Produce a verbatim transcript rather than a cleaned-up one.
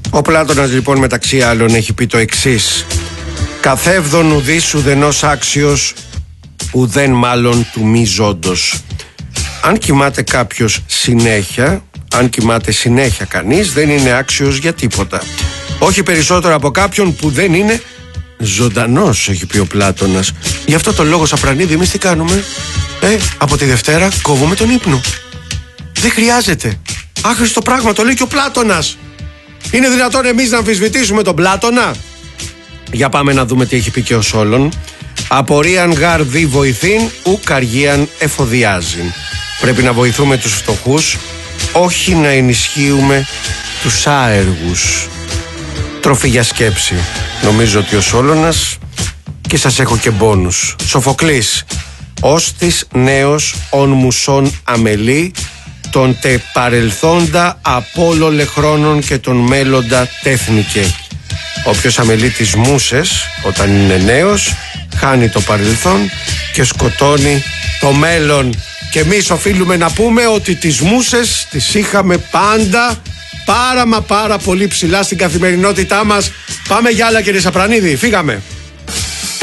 Ο Πλάτωνας λοιπόν μεταξύ άλλων έχει πει το εξής: καθεύδον ουδής ουδενός άξιος, ουδέν μάλλον του μη ζώντος. Αν κοιμάται κάποιος συνέχεια, αν κοιμάται συνέχεια κανείς, δεν είναι άξιος για τίποτα. Όχι περισσότερο από κάποιον που δεν είναι ζωντανός, έχει πει ο Πλάτωνας. Γι' αυτό το λόγο, Σαπρανίδη, εμείς τι κάνουμε? Ε, από τη Δευτέρα κόβουμε τον ύπνο. Δεν χρειάζεται. Άχρηστο πράγμα, το λέει και ο Πλάτωνας. Είναι δυνατόν εμείς να αμφισβητήσουμε τον Πλάτωνα? Για πάμε να δούμε τι έχει πει και ο Σόλων. Απορίαν γάρ δι βοηθήν, ου καργίαν εφοδιάζειν. Πρέπει να βοηθούμε τους φτωχούς, όχι να ενισχύουμε τους άεργους. Τροφή για σκέψη. Νομίζω ότι ο Σόλωνας, και σας έχω και μπόνους. Σοφοκλής. Όστις νέος ον μουσών αμελή, τον τε παρελθόντα απόλο λεχρόνων και τον μέλλοντα τέθνικε. Όποιος αμελεί τις μούσες όταν είναι νέος, χάνει το παρελθόν και σκοτώνει το μέλλον. Και εμείς οφείλουμε να πούμε ότι τις μούσες τις είχαμε πάντα πάρα μα πάρα πολύ ψηλά στην καθημερινότητά μας. Πάμε για άλλα, κύριε Σαπρανίδη, φύγαμε.